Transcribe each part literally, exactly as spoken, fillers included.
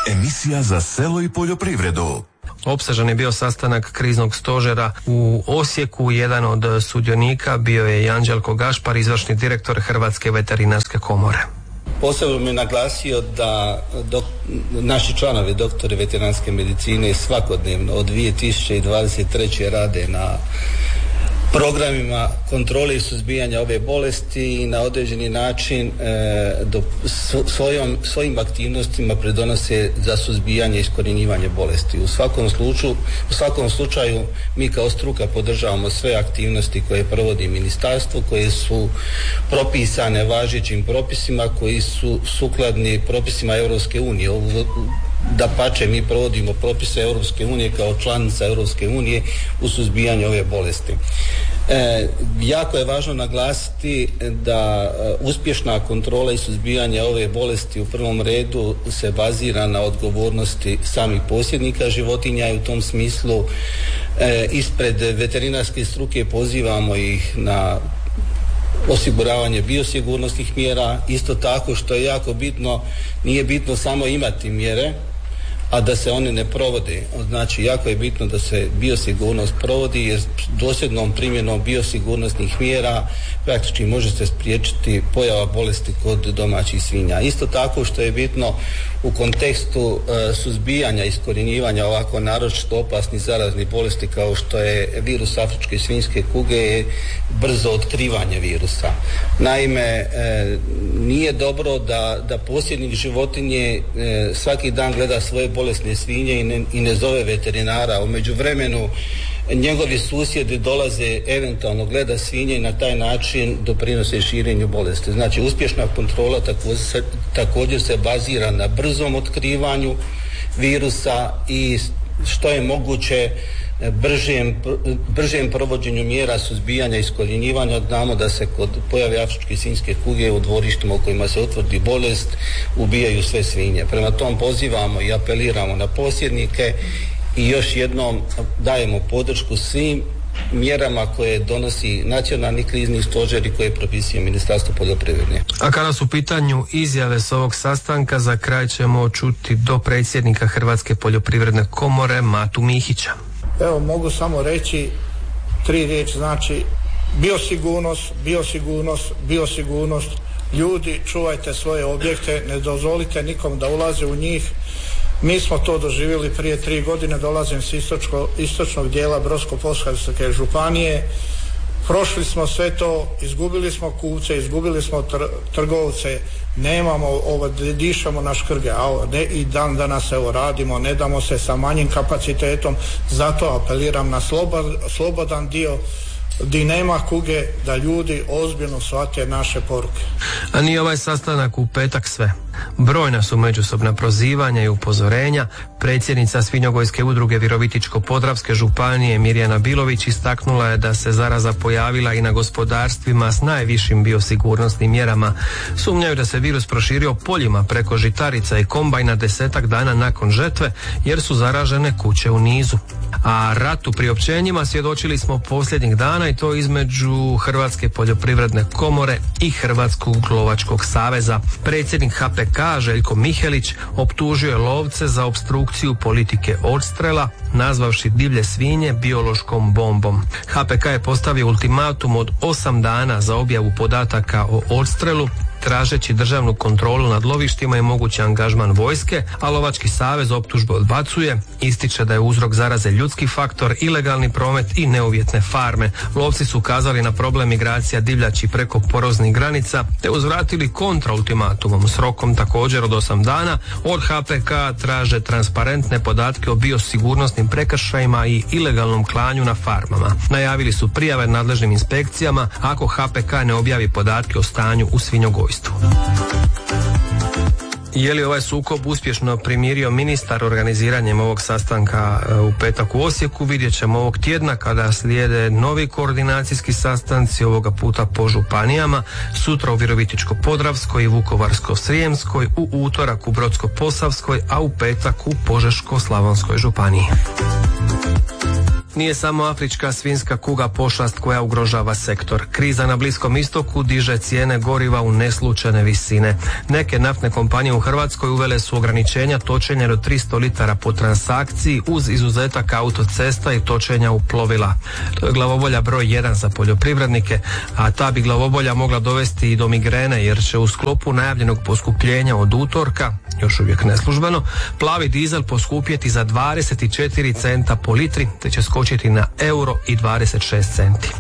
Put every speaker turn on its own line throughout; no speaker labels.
Emisija za selo i poljoprivredu.
Opsežan je bio sastanak kriznog stožera u Osijeku. Jedan od sudionika bio je i Anđelko Gašpar, izvršni direktor Hrvatske veterinarske komore.
Posebno mi je naglasio da dok, naši članovi doktori veterinarske medicine svakodnevno od dvije tisuće dvadeset treće rade na programima kontrole i suzbijanja ove bolesti i na određeni način e, do, svojom, svojim aktivnostima pridonose za suzbijanje i iskorjenjivanje bolesti. U svakom slučaju, u svakom slučaju mi kao struka podržavamo sve aktivnosti koje provodi ministarstvo, koje su propisane važećim propisima, koji su sukladni propisima Europske unije. Dapače, mi provodimo propise Europske unije kao članica Europske unije u suzbijanju ove bolesti. E, jako je važno naglasiti da uspješna kontrola i suzbijanje ove bolesti u prvom redu se bazira na odgovornosti samih posjednika životinja i u tom smislu e, ispred veterinarske struke pozivamo ih na osiguravanje biosigurnosnih mjera. Isto tako, što je jako bitno, nije bitno samo imati mjere, a da se one ne provode. Znači, jako je bitno da se biosigurnost provodi, jer dosljednom primjenom biosigurnosnih mjera praktički može se spriječiti pojava bolesti kod domaćih svinja. Isto tako, što je bitno u kontekstu e, suzbijanja i iskorjenjivanja ovako naročito opasnih zaraznih bolesti kao što je virus afričke svinjske kuge, je brzo otkrivanje virusa. Naime, e, nije dobro da, da posjednik životinje e, svaki dan gleda svoje bolesne svinje i ne, i ne zove veterinara. U međuvremenu njegovi susjedi dolaze, eventualno gleda svinje i na taj način doprinose širenju bolesti. Znači, uspješna kontrola također se, također se bazira na brzom otkrivanju virusa i što je moguće bržem, bržem provođenju mjera suzbijanja i iskorjenjivanja. Znamo da se kod pojave afričke svinjske kuge u dvorištima u kojima se utvrdi bolest ubijaju sve svinje. Prema tom pozivamo i apeliramo na posjednike i još jednom dajemo podršku svim mjerama koje donosi nacionalni krizni stožer i koje propisuje Ministarstvo poljoprivrede.
A kada su u pitanju izjave s ovog sastanka, za kraj ćemo čuti do predsjednika Hrvatske poljoprivredne komore Matu Mihića.
Evo, mogu samo reći tri riječi, znači biosigurnost, biosigurnost, biosigurnost. Ljudi, čuvajte svoje objekte, ne dozvolite nikom da ulaze u njih. Mi smo to doživjeli prije tri godine, dolazim s istočko, istočnog dijela Brodsko-posavske županije. Prošli smo sve to, izgubili smo kupce, izgubili smo tr- trgovce, nemamo, ovo, dišemo na škrge, a ovo, ne, i dan danas evo radimo, ne damo se sa manjim kapacitetom, zato apeliram na slobod, slobodan dio di nema kuge, da ljudi ozbiljno shvate naše poruke.
A nije ovaj sastanak u petak sve. Brojna su međusobna prozivanja i upozorenja. Predsjednica Svinjogojske udruge Virovitičko-podravske županije Mirjana Bilović istaknula je da se zaraza pojavila i na gospodarstvima s najvišim biosigurnosnim mjerama. Sumnjaju da se virus proširio poljima preko žitarica i kombajna desetak dana nakon žetve, jer su zaražene kuće u nizu. A ratu priopćenjima svjedočili smo posljednjih dana, i to između Hrvatske poljoprivredne komore i Hrvatskog lovačkog saveza. Predsjednik H P K Željko Mihelić optužio je lovce za opstrukciju politike odstrela, nazvavši divlje svinje biološkom bombom. H P K je postavio ultimatum od osam dana za objavu podataka o odstrelu, tražeći državnu kontrolu nad lovištima i mogući angažman vojske, a Lovački savez optužbe odbacuje, ističe da je uzrok zaraze ljudski faktor, ilegalni promet i neuvjetne farme. Lovci su ukazali na problem migracija divljači preko poroznih granica, te uzvratili kontra ultimatumom s rokom također od osam dana. Od H P K traže transparentne podatke o biosigurnosnim prekršajima i ilegalnom klanju na farmama. Najavili su prijave nadležnim inspekcijama ako H P K ne objavi podatke o stanju u svinjogojstvu. Je li ovaj sukob uspješno primirio ministar organiziranjem ovog sastanka u petak u Osijeku? Vidjet ćemo ovog tjedna kada slijede novi koordinacijski sastanci, ovoga puta po županijama, sutra u Virovitičko-podravskoj i Vukovarsko-srijemskoj, u utorak u Brodsko-posavskoj, a u petak u Požeško-slavonskoj županiji. Nije samo afrička svinjska kuga pošast koja ugrožava sektor. Kriza na Bliskom istoku diže cijene goriva u neslučajne visine. Neke naftne kompanije u Hrvatskoj uvele su ograničenja točenja do tristo litara po transakciji uz izuzetak autocesta i točenja u plovila. To je glavobolja broj jedan za poljoprivrednike, a ta bi glavobolja mogla dovesti i do migrene jer će u sklopu najavljenog poskupljenja od utorka, još uvijek neslužbeno, plavi dizel poskupjeti za dvadeset četiri centa po litri, te će skočiti na euro i dvadeset šest centi.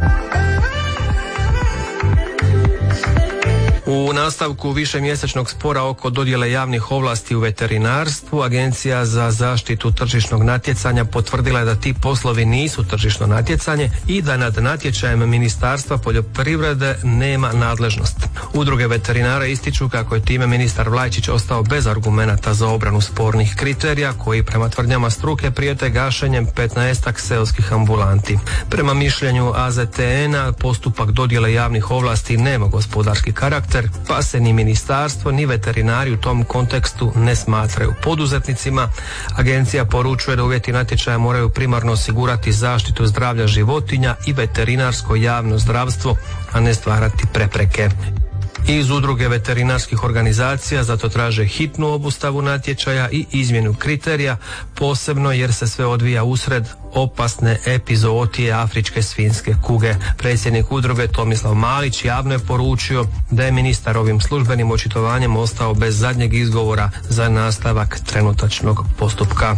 U nastavku višemjesečnog spora oko dodjele javnih ovlasti u veterinarstvu, Agencija za zaštitu tržišnog natjecanja potvrdila je da ti poslovi nisu tržišno natjecanje i da nad natječajem Ministarstva poljoprivrede nema nadležnost. Udruge veterinara ističu kako je time ministar Vlajčić ostao bez argumenata za obranu spornih kriterija koji prema tvrdnjama struke prijete gašenjem petnaestak seoskih ambulanti. Prema mišljenju A Z T N-a postupak dodjele javnih ovlasti nema gospodarski karakter, pa se ni ministarstvo ni veterinari u tom kontekstu ne smatraju poduzetnicima. Agencija poručuje da uvjeti natječaja moraju primarno osigurati zaštitu zdravlja životinja i veterinarsko javno zdravstvo, a ne stvarati prepreke. Iz udruge veterinarskih organizacija zato traže hitnu obustavu natječaja i izmjenu kriterija, posebno jer se sve odvija usred opasne epizootije afričke svinjske kuge. Predsjednik udruge Tomislav Malić javno je poručio da je ministar ovim službenim očitovanjem ostao bez zadnjeg izgovora za nastavak trenutačnog postupka.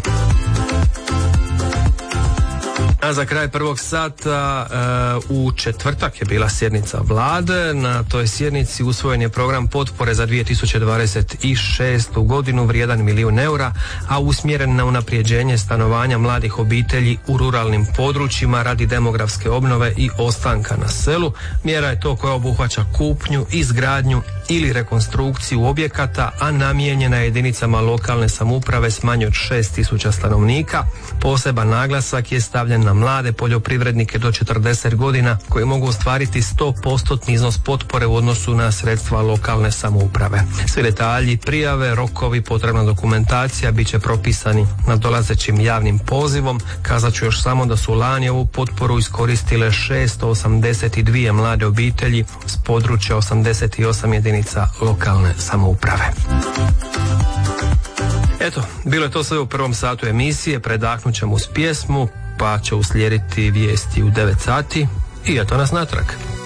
A za kraj prvog sata e, u četvrtak je bila sjednica vlade. Na toj sjednici usvojen je program potpore za dvije tisuće dvadeset šestu godinu vrijedan milijun eura, a usmjeren na unapređenje stanovanja mladih obitelji u ruralnim područjima radi demografske obnove i ostanka na selu. Mjera je to koja obuhvaća kupnju, izgradnju ili rekonstrukciju objekata, a namijenjena jedinicama lokalne samouprave s manje od šest tisuća stanovnika. Poseban naglasak je stavljen na mlade poljoprivrednike do četrdeset godina koji mogu ostvariti sto posto iznos potpore u odnosu na sredstva lokalne samouprave. Svi detalji, prijave, rokovi, potrebna dokumentacija bit će propisani nadolazećim javnim pozivom. Kazat ću još samo da su lani ovu potporu iskoristile šesto osamdeset dvije mlade obitelji s područja osamdeset osam jedinica lokalne samouprave. Eto, bilo je to sve u prvom satu emisije, predahnut ćemo uz pjesmu, pa će uslijediti vijesti u devet sati i eto nas natrag.